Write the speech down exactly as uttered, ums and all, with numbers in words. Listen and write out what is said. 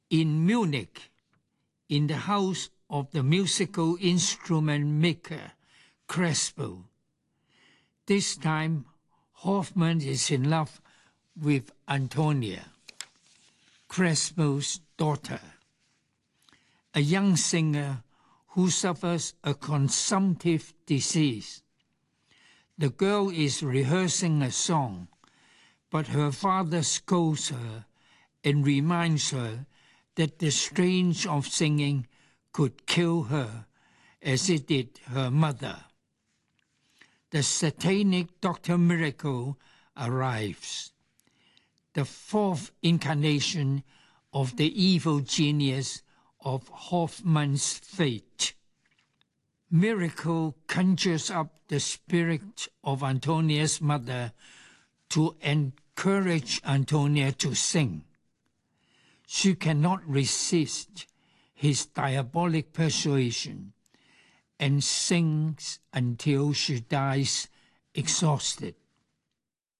in Munich, in the house of the musical instrument maker Crespo. This time, Hoffmann is in love with Antonia, Crespo's daughter, a young singer who suffers a consumptive disease. The girl is rehearsing a song, but her father scolds her and reminds her that the strain of singing could kill her as it did her mother. The satanic Doctor Miracle arrives, the fourth incarnation of the evil genius of Hoffmann's fate. Miracle conjures up the spirit of Antonia's mother to encourage Antonia to sing. She cannot resist his diabolic persuasion and sings until she dies exhausted.